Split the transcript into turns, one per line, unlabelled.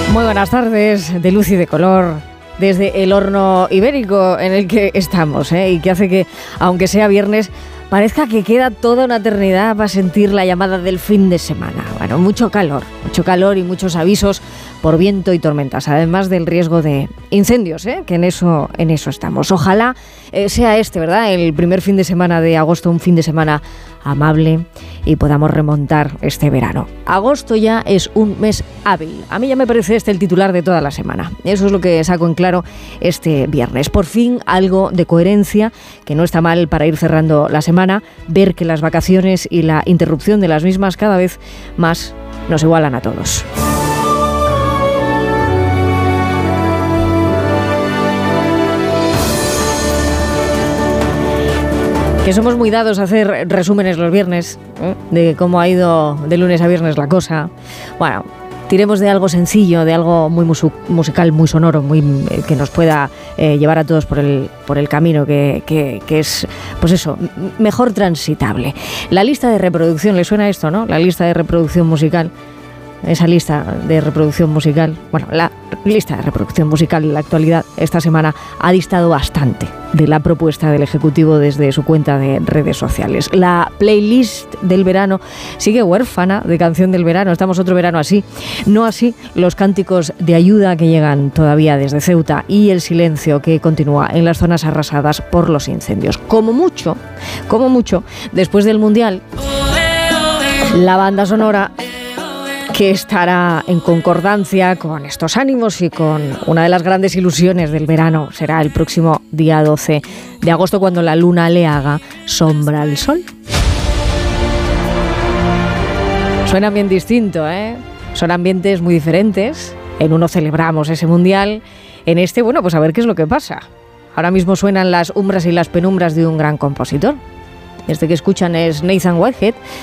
Muy buenas tardes, de luz y de color, desde el horno ibérico en el que estamos, y que hace que, aunque sea viernes, parezca que queda toda una eternidad para sentir la llamada del fin de semana. Bueno, mucho calor y muchos avisos por viento y tormentas, además del riesgo de incendios, que en eso estamos. Ojalá sea ¿verdad?, el primer fin de semana de agosto, un fin de semana amable y podamos remontar este verano. Agosto ya es un mes hábil. A mí ya me parece el titular de toda la semana. Eso es lo que saco en claro este viernes. Por fin algo de coherencia, que no está mal para ir cerrando la semana, ver que las vacaciones y la interrupción de las mismas cada vez más nos igualan a todos. Que somos muy dados a hacer resúmenes los viernes, de cómo ha ido de lunes a viernes la cosa. Bueno, tiremos de algo sencillo, de algo muy musical, muy sonoro, muy que nos pueda llevar a todos por el camino que es, pues eso, mejor transitable. La lista de reproducción, ¿le suena esto, no? La lista de reproducción musical. Esa lista de reproducción musical, bueno, la lista de reproducción musical en la actualidad esta semana ha distado bastante de la propuesta del Ejecutivo desde su cuenta de redes sociales. La playlist del verano sigue huérfana de canción del verano. Estamos otro verano así. No así los cánticos de ayuda que llegan todavía desde Ceuta y el silencio que continúa en las zonas arrasadas por los incendios. Como mucho, después del Mundial, la banda sonora que estará en concordancia con estos ánimos y con una de las grandes ilusiones del verano será el próximo día 12 de agosto, cuando la luna le haga sombra al sol. Suenan bien distinto, Son ambientes muy diferentes. En uno celebramos ese mundial, en este, bueno, pues a ver qué es lo que pasa. Ahora mismo suenan las umbras y las penumbras de un gran compositor. Este que escuchan es Nathan Whitehead,